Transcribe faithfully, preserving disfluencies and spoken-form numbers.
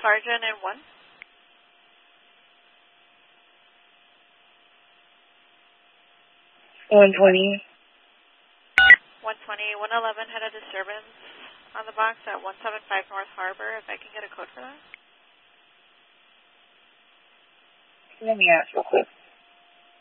Sergeant and one. one twenty. one twenty, one eleven had a disturbance on the box at one seven five North Harbor. If I can get a code for that. Let me ask real quick.